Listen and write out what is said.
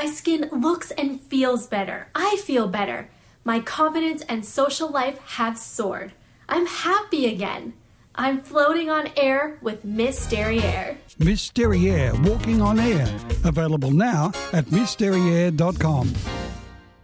My skin looks and feels better. I feel better. My confidence and social life have soared. I'm happy again. I'm floating on air with Miss Derriere. Miss Derriere, walking on air. Available now at MissDerriere.com.